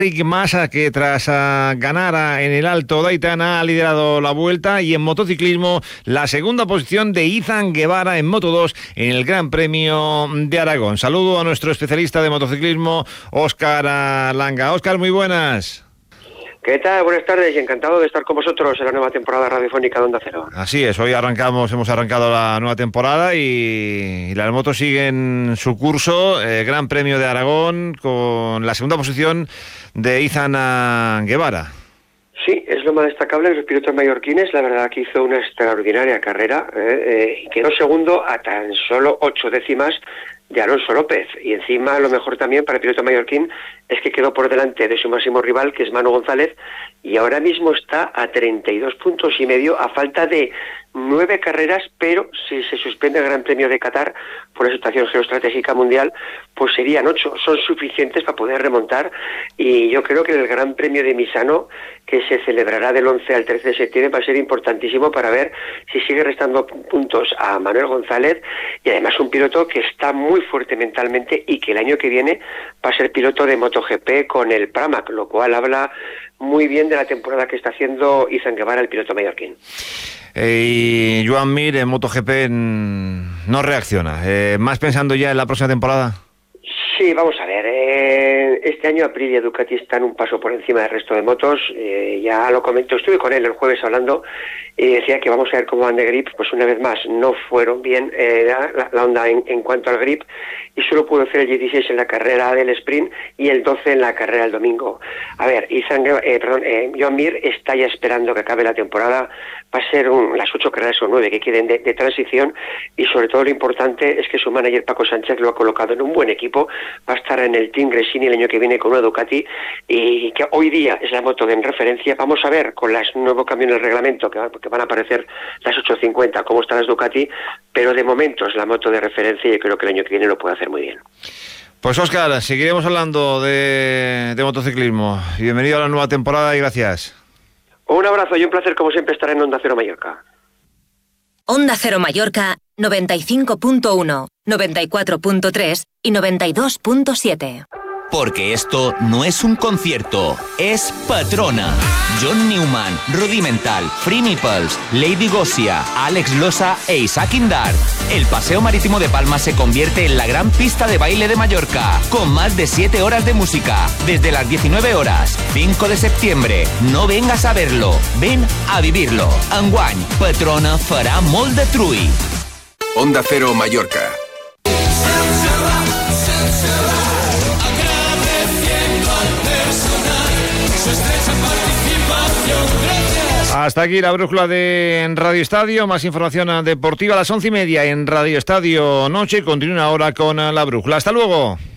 Enric Mas, que tras ganar en el Alto de Aitana ha liderado la vuelta, y en motociclismo la segunda posición de Izan Guevara en Moto2 en el Gran Premio de Aragón. Saludo a nuestro especialista de motociclismo, Óscar Langa. Óscar, muy buenas. ¿Qué tal? Buenas tardes y encantado de estar con vosotros en la nueva temporada radiofónica de Onda Cero. Así es, hoy hemos arrancado la nueva temporada y las motos siguen su curso. Gran Premio de Aragón con la segunda posición de Izan Guevara. Sí, es lo más destacable de los pilotos mallorquines. La verdad que hizo una extraordinaria carrera y quedó segundo a tan solo 8 décimas de Alonso López, y encima lo mejor también para el piloto mallorquín es que quedó por delante de su máximo rival, que es Manu González, y ahora mismo está a 32,5 puntos a falta de 9 carreras, pero si se suspende el Gran Premio de Qatar por la situación geoestratégica mundial, pues serían 8, son suficientes para poder remontar. Y yo creo que el Gran Premio de Misano, que se celebrará del 11 al 13 de septiembre, va a ser importantísimo para ver si sigue restando puntos a Manuel González, y además un piloto que está muy fuerte mentalmente y que el año que viene va a ser piloto de MotoGP con el Pramac, lo cual habla muy bien de la temporada que está haciendo Izan Guevara, el piloto mallorquín. Y Joan Mir en MotoGP no reacciona. ¿Más pensando ya en la próxima temporada? Sí, vamos a ver. Este año Aprilia y Ducati están un paso por encima del resto de motos. Ya lo comento, estuve con él el jueves hablando y decía que vamos a ver cómo van de grip. Pues una vez más no fueron bien la Honda en cuanto al grip, y solo pudo hacer el 16 en la carrera del sprint y el 12 en la carrera del domingo. A ver, Joan Mir está ya esperando que acabe la temporada. Va a ser las 8 carreras o 9 que queden de transición, y sobre todo lo importante es que su manager Paco Sánchez lo ha colocado en un buen equipo. Va a estar en el Team Gresini el año que viene con una Ducati, y que hoy día es la moto de referencia. Vamos a ver con los nuevos cambios en el reglamento, que van a aparecer las 850, cómo están las Ducati, pero de momento es la moto de referencia y yo creo que el año que viene lo puede hacer muy bien. Pues Óscar, seguiremos hablando de motociclismo. Bienvenido a la nueva temporada y gracias. Un abrazo y un placer como siempre estar en Onda Cero Mallorca. Onda Cero Mallorca 95.1, 94.3 y 92.7. Porque esto no es un concierto, es Patrona. John Newman, Rudimental, Free Meeples, Lady Gosia, Alex Losa e Isaac Indar. El Paseo Marítimo de Palma se convierte en la gran pista de baile de Mallorca, con más de 7 horas de música, desde las 19 horas, 5 de septiembre. No vengas a verlo, ven a vivirlo. Enguany, Patrona farà molt de trull. Onda Cero Mallorca. Hasta aquí la brújula de Radio Estadio. Más información deportiva a las 11:30 en Radio Estadio Noche. Continúa ahora con la brújula. Hasta luego.